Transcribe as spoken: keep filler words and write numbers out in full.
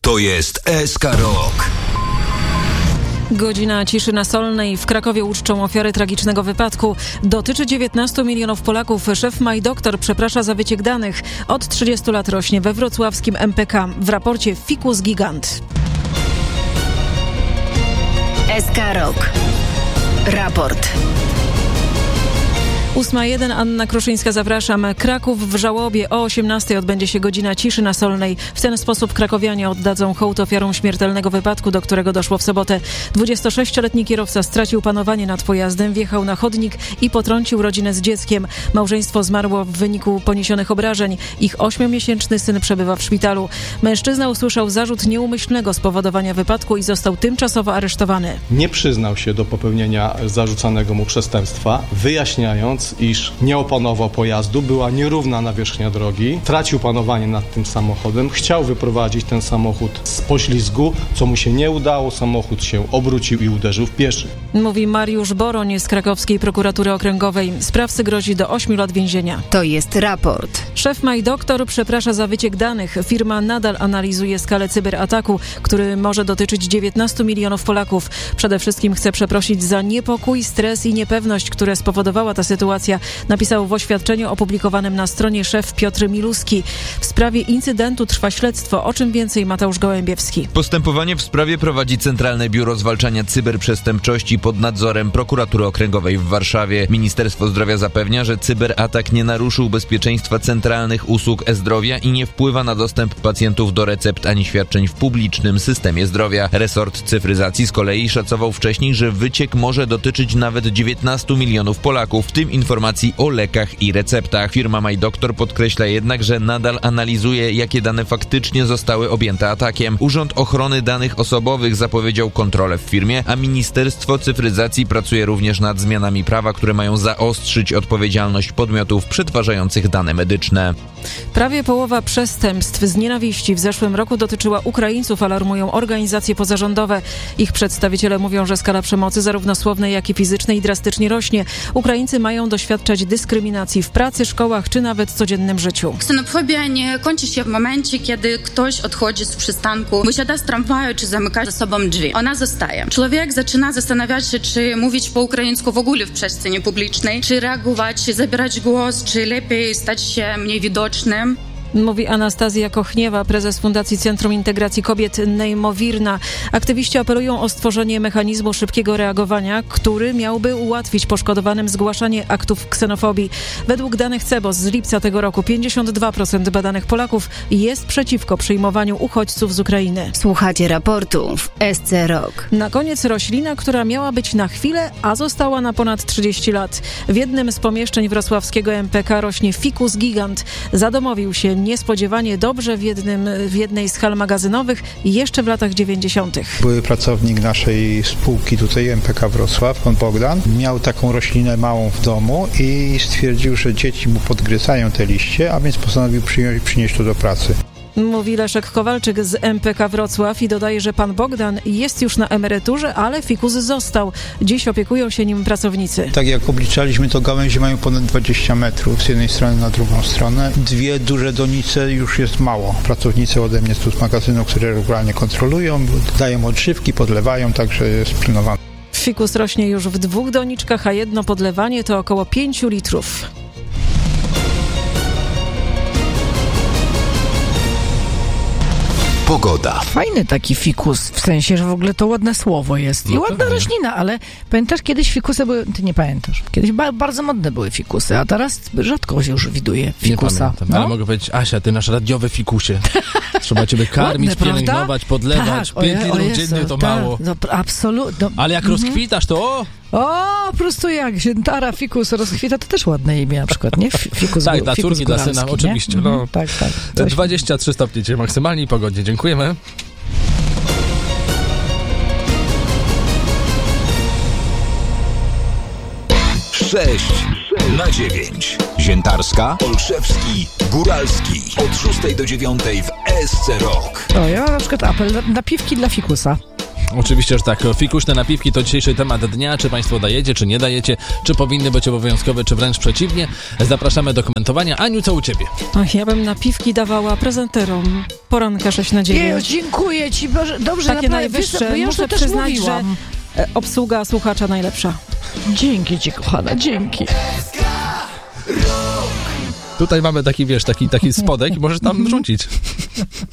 To jest S K Rock. Godzina ciszy na Solnej. W Krakowie uczczą ofiary tragicznego wypadku. Dotyczy dziewiętnastu milionów Polaków. Szef MyDoktor przeprasza za wyciek danych. Od trzydziestu lat rośnie we wrocławskim M P K. W raporcie Ficus Gigant. S K Rock. Raport. ósma jeden, Anna Kruszyńska, zapraszam. Kraków w żałobie. O osiemnastej odbędzie się godzina ciszy na Solnej. W ten sposób krakowianie oddadzą hołd ofiarom śmiertelnego wypadku, do którego doszło w sobotę. dwudziestosześcioletni kierowca stracił panowanie nad pojazdem, wjechał na chodnik i potrącił rodzinę z dzieckiem. Małżeństwo zmarło w wyniku poniesionych obrażeń. Ich ośmiomiesięczny syn przebywa w szpitalu. Mężczyzna usłyszał zarzut nieumyślnego spowodowania wypadku i został tymczasowo aresztowany. Nie przyznał się do popełnienia zarzucanego mu przestępstwa, wyjaśniając, iż nie opanował pojazdu, była nierówna nawierzchnia drogi, tracił panowanie nad tym samochodem, chciał wyprowadzić ten samochód z poślizgu, co mu się nie udało, samochód się obrócił i uderzył w pieszych. Mówi Mariusz Boroń z krakowskiej prokuratury okręgowej. Sprawcy grozi do ośmiu lat więzienia. To jest raport. Szef MyDoktor przeprasza za wyciek danych. Firma nadal analizuje skalę cyberataku, który może dotyczyć dziewiętnastu milionów Polaków. Przede wszystkim chce przeprosić za niepokój, stres i niepewność, które spowodowała ta sytuacja, napisał w oświadczeniu opublikowanym na stronie szef Piotr Miluski. W sprawie incydentu trwa śledztwo. O czym więcej Mateusz Gołębiewski. Postępowanie w sprawie prowadzi Centralne Biuro Zwalczania Cyberprzestępczości pod nadzorem Prokuratury Okręgowej w Warszawie. Ministerstwo Zdrowia zapewnia, że cyberatak nie naruszył bezpieczeństwa centralnych usług e-zdrowia i nie wpływa na dostęp pacjentów do recept ani świadczeń w publicznym systemie zdrowia. Resort cyfryzacji z kolei szacował wcześniej, że wyciek może dotyczyć nawet dziewiętnastu milionów Polaków, w tym informacji o lekach i receptach. Firma MyDoktor podkreśla jednak, że nadal analizuje, jakie dane faktycznie zostały objęte atakiem. Urząd Ochrony Danych Osobowych zapowiedział kontrolę w firmie, a Ministerstwo Cyfryzacji pracuje również nad zmianami prawa, które mają zaostrzyć odpowiedzialność podmiotów przetwarzających dane medyczne. Prawie połowa przestępstw z nienawiści w zeszłym roku dotyczyła Ukraińców, alarmują organizacje pozarządowe. Ich przedstawiciele mówią, że skala przemocy zarówno słownej, jak i fizycznej drastycznie rośnie. Ukraińcy mają doświadczać dyskryminacji w pracy, szkołach czy nawet codziennym życiu. Ksenofobia nie kończy się w momencie, kiedy ktoś odchodzi z przystanku, wysiada z tramwaju czy zamyka za sobą drzwi. Ona zostaje. Człowiek zaczyna zastanawiać się, czy mówić po ukraińsku w ogóle w przestrzeni publicznej, czy reagować, czy zabierać głos, czy lepiej stać się mniej widocznym. Mówi Anastazja Kochniewa, prezes Fundacji Centrum Integracji Kobiet Nejmowirna. Aktywiści apelują o stworzenie mechanizmu szybkiego reagowania, który miałby ułatwić poszkodowanym zgłaszanie aktów ksenofobii. Według danych C E B O S z lipca tego roku pięćdziesiąt dwa procent badanych Polaków jest przeciwko przyjmowaniu uchodźców z Ukrainy. Słuchacie raportu w S C Rock. Na koniec roślina, która miała być na chwilę, a została na ponad trzydzieści lat. W jednym z pomieszczeń wrocławskiego M P K rośnie Ficus Gigant. Zadomowił się niespodziewanie dobrze w, jednym, w jednej z hal magazynowych jeszcze w latach dziewięćdziesiątych. Były pracownik naszej spółki tutaj M P K Wrocław, pan Bogdan, miał taką roślinę małą w domu i stwierdził, że dzieci mu podgryzają te liście, a więc postanowił przyjąć, przynieść to do pracy. Mówi Leszek Kowalczyk z M P K Wrocław i dodaje, że pan Bogdan jest już na emeryturze, ale fikus został. Dziś opiekują się nim pracownicy. Tak jak obliczaliśmy, to gałęzie mają ponad dwadzieścia metrów z jednej strony na drugą stronę. Dwie duże donice już jest mało. Pracownicy ode mnie tu z magazynu, które regularnie kontrolują, dają odżywki, podlewają, także jest pilnowane. Fikus rośnie już w dwóch doniczkach, a jedno podlewanie to około pięciu litrów. Pogoda. Fajny taki fikus, w sensie, że w ogóle to ładne słowo jest. I No ładna pewnie. roślina, ale pamiętasz, kiedyś fikusy były, ty nie pamiętasz, kiedyś ba- bardzo modne były fikusy, a teraz rzadko się już widuje fikusa. Nie pamiętam, No? ale mogę powiedzieć, Asia, ty nasz radiowy fikusie. Trzeba ciebie karmić, Ładne, prawda? pielęgnować, podlewać. Tak, Pięć o Je- litrów o Jezu, dziennie to tak, mało. No, absolutnie. No, Ale jak mhm. rozkwitasz, to o! O, po prostu jak ziętara, fikus rozkwita, to też ładne imię na przykład, nie? F- Fikus Tak, gó- dla fikus córki, dla syna, góralski, nie? oczywiście, no. Mhm, tak, tak. Coś- dwadzieścia trzy stopnie dzisiaj maksymalnie i pogodnie. Dziękujemy. sześć na dziewięć. Ziętarska, Olszewski, Góralski. Od szóstej do dziewiątej w S C Rock. O, ja mam na przykład apel na, na piwki dla fikusa. Oczywiście, że tak. Fikuśne napiwki to dzisiejszy temat dnia. Czy państwo dajecie, czy nie dajecie, czy powinny być obowiązkowe, czy wręcz przeciwnie. Zapraszamy do komentowania. Aniu, co u ciebie? Ach, ja bym napiwki dawała prezenterom. Poranka sześć na dziewięć. Nie, dziękuję ci, Boże, dobrze, Takie naprawdę, najwyższe. Wiesz, ja Muszę to też przyznać, mówiłam. że e, obsługa słuchacza najlepsza. Dzięki ci, kochana, dzięki. Tutaj mamy taki, wiesz, taki, taki spodek i możesz tam rzucić.